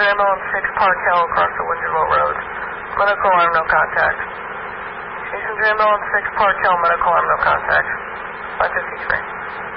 Ambulance 6 Park Hill across the Windsor Road. Medical arm, no contact. Ambulance 6 Park Hill, medical arm, no contact. 553.